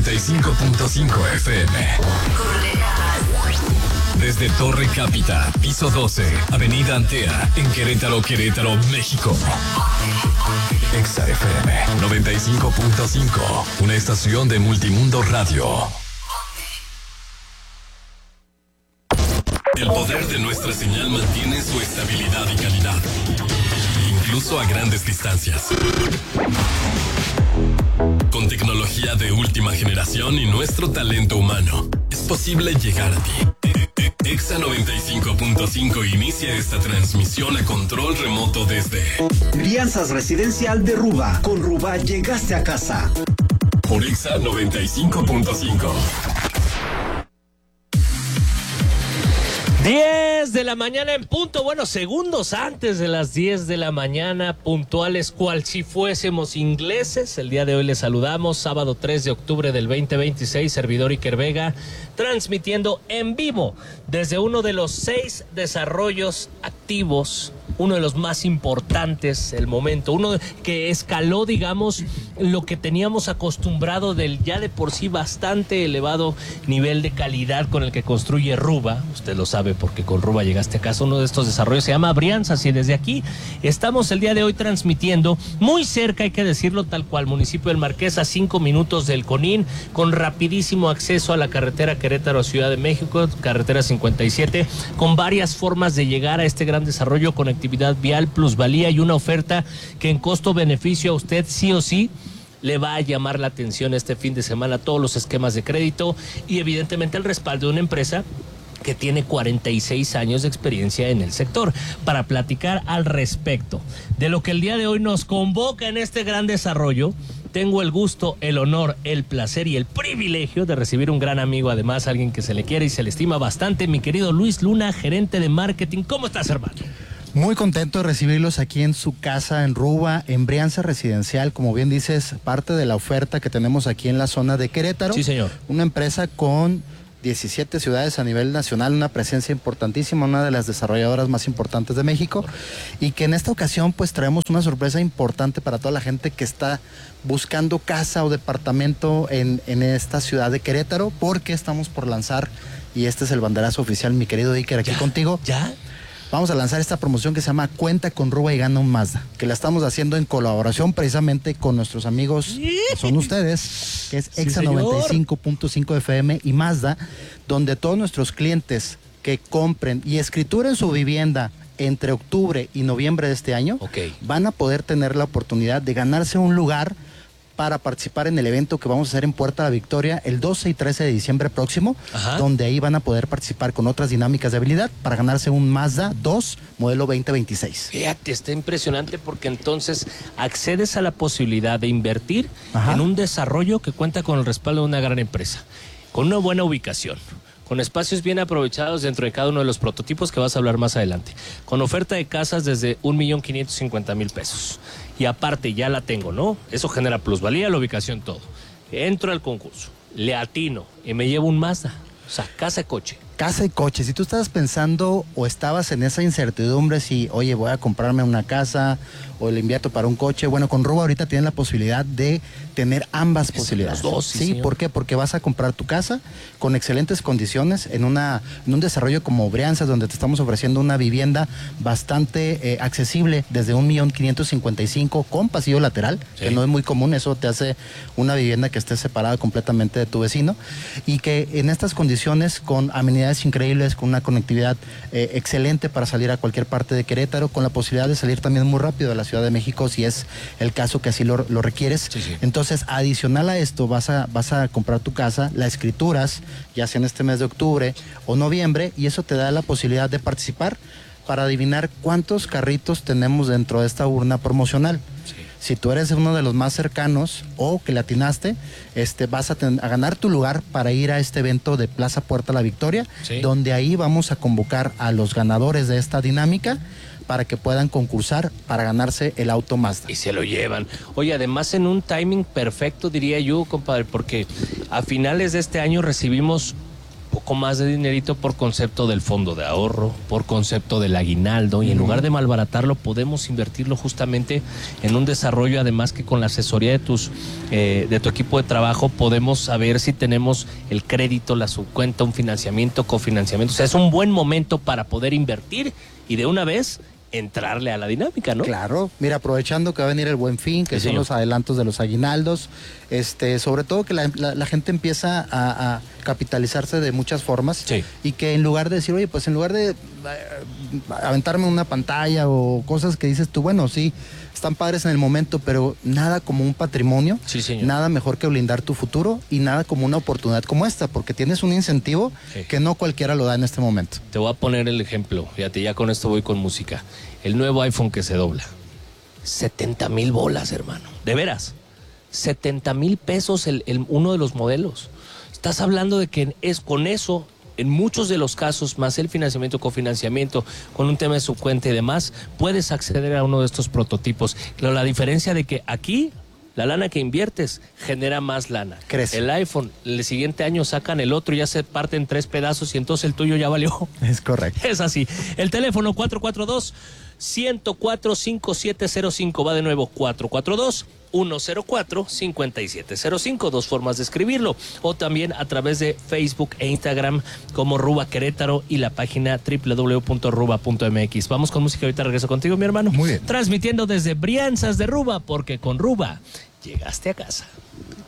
95.5 FM. Desde Torre Cápita, piso 12, Avenida Antea, en Querétaro, México. Exa FM 95.5, una estación de Multimundo Radio. El poder de nuestra señal mantiene su estabilidad y calidad, incluso a grandes distancias. Con tecnología de última generación y nuestro talento humano, es posible llegar a ti. Exa 95.5 inicia esta transmisión a control remoto desde Brianzas Residencial de Ruba. Con Ruba llegaste a casa. Por Exa 95.5. 10 de la mañana en punto, bueno, segundos antes de las 10 de la mañana, puntuales cual si fuésemos ingleses. El día de hoy les saludamos, sábado 3 de octubre del 2026, servidor Iker Vega, transmitiendo en vivo desde uno de los 6 desarrollos activos, uno de los más importantes el momento, uno que escaló, digamos, lo que teníamos acostumbrado del ya de por sí bastante elevado nivel de calidad con el que construye Ruba. Usted lo sabe porque con Ruba llegaste a casa. Uno de estos desarrollos se llama Brianzas y desde aquí estamos el día de hoy transmitiendo muy cerca, hay que decirlo tal cual, municipio del Marqués, a 5 minutos del Conín, con rapidísimo acceso a la carretera Querétaro Ciudad de México, carretera 57, con varias formas de llegar a este gran desarrollo, conectividad vial, plusvalía y una oferta que en costo-beneficio a usted sí o sí le va a llamar la atención este fin de semana. Todos los esquemas de crédito y evidentemente el respaldo de una empresa que tiene 46 años de experiencia en el sector, para platicar al respecto de lo que el día de hoy nos convoca en este gran desarrollo. Tengo el gusto, el honor, el placer y el privilegio de recibir un gran amigo, además alguien que se le quiere y se le estima bastante, mi querido Luis Luna, gerente de marketing. ¿Cómo estás, hermano? Muy contento de recibirlos aquí en su casa en Ruba, en Brianza Residencial, como bien dices, parte de la oferta que tenemos aquí en la zona de Querétaro. Sí, señor. Una empresa con 17 ciudades a nivel nacional, una presencia importantísima, una de las desarrolladoras más importantes de México, y que en esta ocasión pues traemos una sorpresa importante para toda la gente que está buscando casa o departamento en esta ciudad de Querétaro, porque estamos por lanzar, y este es el banderazo oficial, mi querido Iker, aquí contigo. ¿Ya? Vamos a lanzar esta promoción que se llama Cuenta con Ruba y gana un Mazda, que la estamos haciendo en colaboración precisamente con nuestros amigos, que son ustedes, que es Exa 95.5 FM y Mazda, donde todos nuestros clientes que compren y escrituren su vivienda entre octubre y noviembre de este año, van a poder tener la oportunidad de ganarse un lugar para participar en el evento que vamos a hacer en Puerta de la Victoria el 12 y 13 de diciembre próximo, donde ahí van a poder participar con otras dinámicas de habilidad para ganarse un Mazda 2 modelo 2026. Fíjate, está impresionante porque entonces accedes a la posibilidad de invertir en un desarrollo que cuenta con el respaldo de una gran empresa, con una buena ubicación, con espacios bien aprovechados dentro de cada uno de los prototipos que vas a hablar más adelante, con oferta de casas desde 1,550,000 pesos. Y aparte ya la tengo, ¿no? Eso genera plusvalía, la ubicación, todo. Entro al concurso, le atino y me llevo un Mazda. O sea, casa y coche. Casa y coche. Si tú estabas pensando o estabas en esa incertidumbre si, oye, voy a comprarme una casa o le invierto para un coche, bueno, con Ruba ahorita tienes la posibilidad de tener ambas posibilidades. Los dos, sí, ¿por qué? Porque vas a comprar tu casa con excelentes condiciones en un desarrollo como Brianzas, donde te estamos ofreciendo una vivienda bastante accesible desde 1,555,000 con pasillo lateral, que no es muy común. Eso te hace una vivienda que esté separada completamente de tu vecino y que en estas condiciones con amenidades increíbles, con una conectividad excelente para salir a cualquier parte de Querétaro, con la posibilidad de salir también muy rápido de la Ciudad de México si es el caso que así lo requieres. Entonces, adicional a esto, vas a comprar tu casa, la escrituras, ya sea en este mes de octubre o noviembre, y eso te da la posibilidad de participar para adivinar cuántos carritos tenemos dentro de esta urna promocional. Si tú eres uno de los más cercanos o que le atinaste, vas a ganar tu lugar para ir a este evento de Plaza Puerta La Victoria, donde ahí vamos a convocar a los ganadores de esta dinámica para que puedan concursar para ganarse el auto Mazda. Y se lo llevan. Oye, además en un timing perfecto, diría yo, compadre, porque a finales de este año recibimos poco más de dinerito por concepto del fondo de ahorro, por concepto del aguinaldo, y en lugar de malbaratarlo podemos invertirlo justamente en un desarrollo, además que con la asesoría de tu equipo de trabajo podemos saber si tenemos el crédito, la subcuenta, un financiamiento, cofinanciamiento. O sea, es un buen momento para poder invertir y de una vez entrarle a la dinámica, ¿no? Claro, mira, aprovechando que va a venir el Buen Fin, que son los adelantos de los aguinaldos, sobre todo que la gente empieza a capitalizarse de muchas formas, y que en lugar de decir, oye, pues en lugar de aventarme una pantalla o cosas que dices tú, bueno, sí, están padres en el momento, pero nada como un patrimonio, nada mejor que blindar tu futuro y nada como una oportunidad como esta, porque tienes un incentivo que no cualquiera lo da en este momento. Te voy a poner el ejemplo, fíjate, ya con esto voy con música. El nuevo iPhone que se dobla, 70,000 bolas, hermano, de veras, 70,000 pesos uno de los modelos. Estás hablando de que es con eso, en muchos de los casos, más el financiamiento, cofinanciamiento, con un tema de subcuenta y demás, puedes acceder a uno de estos prototipos. Pero la diferencia de que aquí, la lana que inviertes genera más lana. Crece. El iPhone, el siguiente año sacan el otro, ya se parte en 3 pedazos y entonces el tuyo ya valió. Es correcto. Es así. El teléfono 442-104-5705. Va de nuevo, 442-104-5705. 2 formas de escribirlo. O también a través de Facebook e Instagram como Ruba Querétaro y la página www.ruba.mx. Vamos con música, ahorita regreso contigo, mi hermano. Muy bien. Transmitiendo desde Brianzas de Ruba, porque con Ruba llegaste a casa.